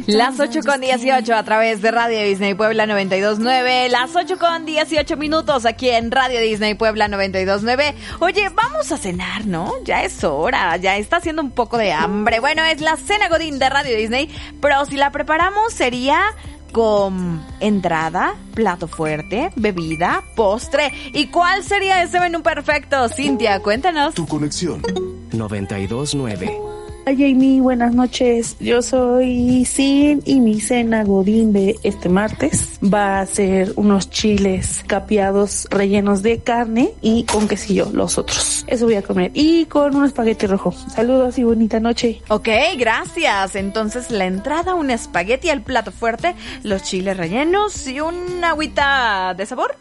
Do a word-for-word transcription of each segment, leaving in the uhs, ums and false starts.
Las ocho con dieciocho a través de Radio Disney Puebla noventa y dos punto nueve. Las ocho con dieciocho minutos aquí en Radio Disney Puebla noventa y dos punto nueve. Oye, vamos a cenar, ¿no? Ya es hora, ya está haciendo un poco de hambre. Bueno, es la cena Godín de Radio Disney, pero si la preparamos sería con entrada, plato fuerte, bebida, postre. ¿Y cuál sería ese menú perfecto? Cintia, cuéntanos. Tu conexión. noventa y dos punto nueve. Hola Jamie, buenas noches. Yo soy Sin y mi cena Godín de este martes va a ser unos chiles capeados rellenos de carne y con quesillo, los otros. Eso voy a comer. Y con un espagueti rojo. Saludos y bonita noche. Ok, gracias. Entonces la entrada, un espagueti, el plato fuerte, los chiles rellenos y una agüita de sabor.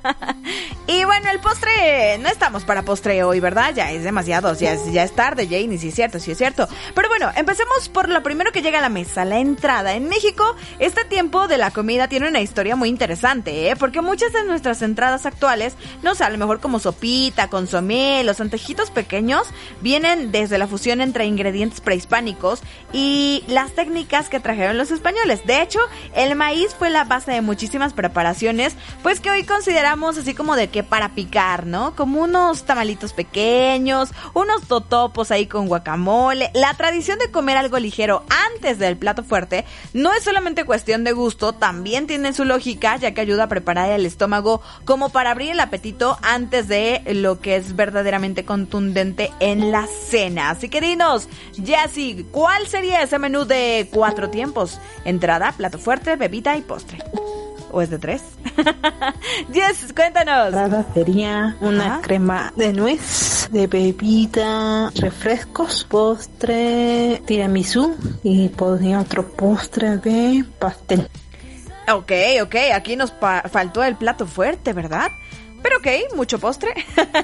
Y bueno, el postre, no estamos para postre hoy, ¿verdad? Ya es demasiado, ya es, ya es tarde, Janie, sí es cierto, sí es cierto. Pero bueno, empecemos por lo primero que llega a la mesa, la entrada. En México, este tiempo de la comida tiene una historia muy interesante, ¿eh? Porque muchas de nuestras entradas actuales, no sé, a lo mejor como sopita, consomé, los antojitos pequeños, vienen desde la fusión entre ingredientes prehispánicos y las técnicas que trajeron los españoles. De hecho, el maíz fue la base de muchísimas preparaciones, pues que hoy consideramos así como de que para picar, ¿no? Como unos tamalitos pequeños, unos totopos ahí con guacamole. La tradición de comer algo ligero antes del plato fuerte no es solamente cuestión de gusto, también tiene su lógica, ya que ayuda a preparar el estómago como para abrir el apetito antes de lo que es verdaderamente contundente en la cena. Así que dinos, Jessie, ¿cuál sería ese menú de cuatro tiempos? Entrada, plato fuerte, bebida y postre. ¿O es de tres? Jess, cuéntanos. Entrada sería una Ajá. crema de nuez, de bebida, refrescos, postre, tiramisú y podría otro postre de pastel. Ok, ok, aquí nos pa- faltó el plato fuerte, ¿verdad? Pero ok, mucho postre.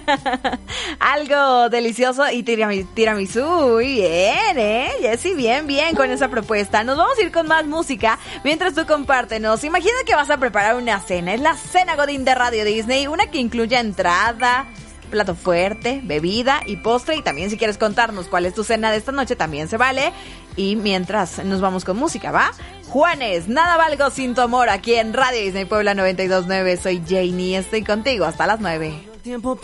Algo delicioso y tirami- tiramisú. Muy bien, ¿eh? Jessy, bien, bien con esa propuesta. Nos vamos a ir con más música mientras tú compártenos. Imagina que vas a preparar una cena. Es la cena Godín de Radio Disney. Una que incluye entrada, plato fuerte, bebida y postre. Y también si quieres contarnos cuál es tu cena de esta noche, también se vale. Y mientras nos vamos con música, ¿va? Juanes, nada valgo sin tu amor, aquí en Radio Disney Puebla noventa y dos punto nueve. Soy Janie, estoy contigo hasta las nueve.